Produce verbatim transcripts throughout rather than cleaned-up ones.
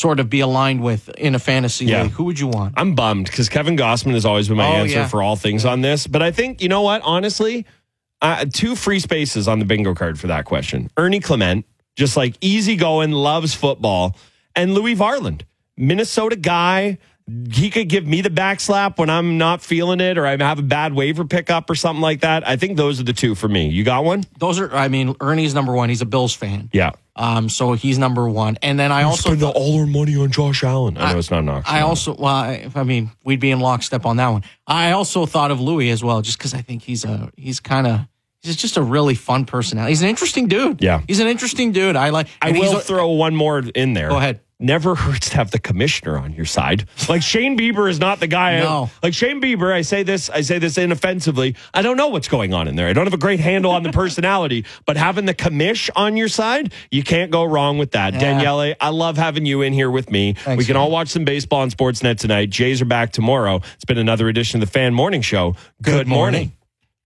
sort of be aligned with in a fantasy Yeah. league, who would you want? I'm bummed because Kevin Gossman has always been my Oh, answer yeah. for all things on this. But I think, you know what, honestly, uh, two free spaces on the bingo card for that question. Ernie Clement, just like easygoing, loves football. And Louis Varland, Minnesota guy. He could give me the backslap when I'm not feeling it or I have a bad waiver pickup or something like that. I think those are the two for me. You got one? Those are, I mean, Ernie's number one. He's a Bills fan. Yeah. Um, so he's number one. And then I We also spend all our money on Josh Allen. I know it's not an auction. I also, well, I, I mean, we'd be in lockstep on that one. I also thought of Louis as well, just because I think he's a, he's kind of, he's just a really fun personality. He's an interesting dude. Yeah. He's an interesting dude. I like, I and will he's a- throw one more in there. Go ahead. Never hurts to have the commissioner on your side. Like Shane Bieber is not the guy. No. Like Shane Bieber, I say this, I say this inoffensively. I don't know what's going on in there. I don't have a great handle on the personality, but having the commish on your side, you can't go wrong with that. Yeah. Daniele, I love having you in here with me. Thanks, we can man. all watch some baseball on Sportsnet tonight. Jays are back tomorrow. It's been another edition of the Fan Morning Show. Good, Good morning. morning.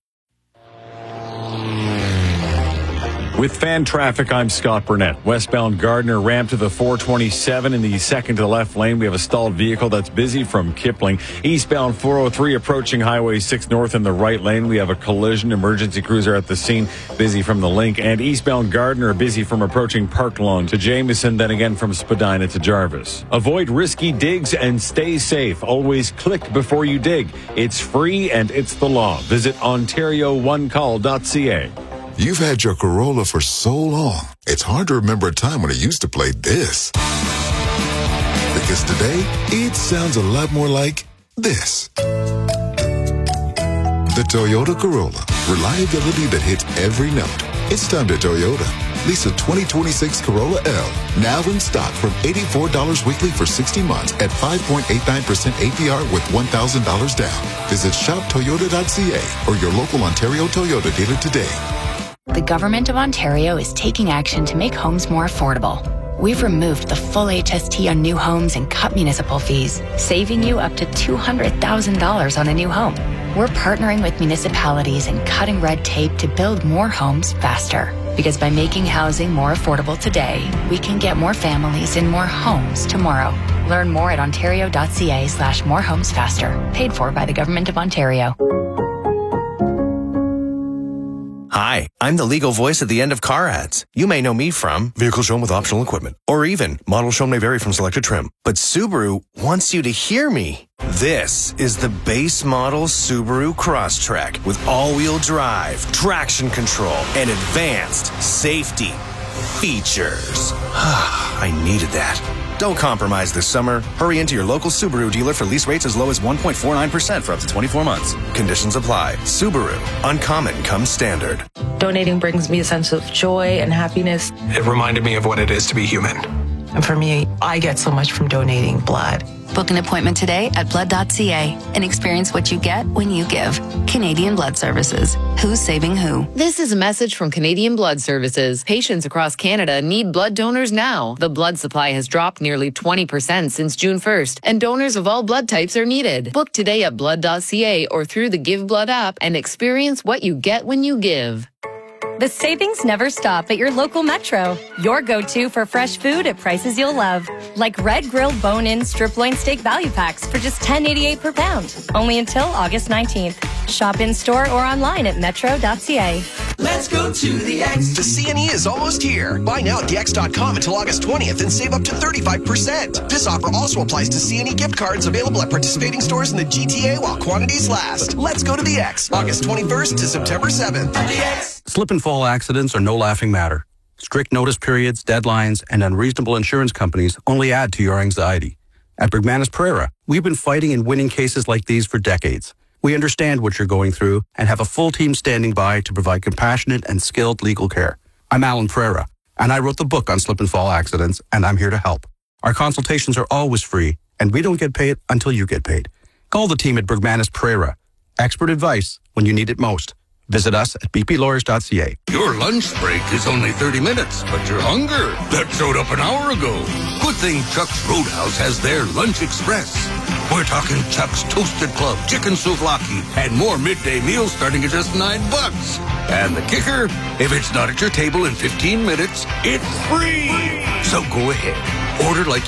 With fan traffic, I'm Scott Burnett. Westbound Gardner ramp to the four twenty-seven in the second to the left lane. We have a stalled vehicle that's busy from Kipling. Eastbound four oh three approaching Highway six North in the right lane. We have a collision. Emergency crews are at the scene, busy from the link. And eastbound Gardner busy from approaching Park Lawn to Jameson, then again from Spadina to Jarvis. Avoid risky digs and stay safe. Always click before you dig. It's free and it's the law. Visit ontario one call dot c a. You've had your Corolla for so long, it's hard to remember a time when it used to play this. Because today, it sounds a lot more like this. The Toyota Corolla. Reliability that hits every note. It's time to Toyota. Lease a twenty twenty-six Corolla L. Now in stock from eighty-four dollars weekly for sixty months at five point eight nine percent A P R with one thousand dollars down. Visit shop toyota dot c a or your local Ontario Toyota dealer today. The Government of Ontario is taking action to make homes more affordable. We've removed the full H S T on new homes and cut municipal fees, saving you up to two hundred thousand dollars on a new home. We're partnering with municipalities and cutting red tape to build more homes faster. Because by making housing more affordable today, we can get more families in more homes tomorrow. Learn more at ontario dot c a slash more homes faster. Paid for by the Government of Ontario. Hi, I'm the legal voice at the end of car ads. You may know me from vehicles shown with optional equipment, or even models shown may vary from selected trim. But Subaru wants you to hear me. This is the base model Subaru Crosstrek with all-wheel drive, traction control, and advanced safety features. I needed that. Don't compromise this summer. Hurry into your local Subaru dealer for lease rates as low as one point four nine percent for up to twenty-four months. Conditions apply. Subaru. Uncommon comes standard. Donating brings me a sense of joy and happiness. It reminded me of what it is to be human. And for me, I get so much from donating blood. Book an appointment today at blood dot c a and experience what you get when you give. Canadian Blood Services. Who's saving who? This is a message from Canadian Blood Services. Patients across Canada need blood donors now. The blood supply has dropped nearly twenty percent since June first, and donors of all blood types are needed. Book today at blood dot c a or through the Give Blood app and experience what you get when you give. The savings never stop at your local Metro. Your go-to for fresh food at prices you'll love. Like Red Grill Bone-In Strip Loin Steak Value Packs for just ten eighty-eight per pound. Only until August nineteenth. Shop in-store or online at metro dot c a. Let's go to the X. The C N E is almost here. Buy now at the x dot com until August twentieth and save up to thirty-five percent. This offer also applies to C N E gift cards available at participating stores in the G T A while quantities last. Let's go to the X. August twenty-first to September seventh. The X. Slip and fall accidents are no laughing matter. Strict notice periods, deadlines, and unreasonable insurance companies only add to your anxiety. At Bergmanis Pereira, we've been fighting and winning cases like these for decades. We understand what you're going through and have a full team standing by to provide compassionate and skilled legal care. I'm Alan Pereira, and I wrote the book on slip and fall accidents, and I'm here to help. Our consultations are always free, and we don't get paid until you get paid. Call the team at Bergmanis Pereira. Expert advice when you need it most. Visit us at b p lawyers dot c a. Your lunch break is only thirty minutes, but your hunger, that showed up an hour ago. Good thing Chuck's Roadhouse has their Lunch Express. We're talking Chuck's Toasted Club, Chicken Souvlaki, and more midday meals starting at just nine bucks. And the kicker, if it's not at your table in fifteen minutes, it's free. So go ahead, order like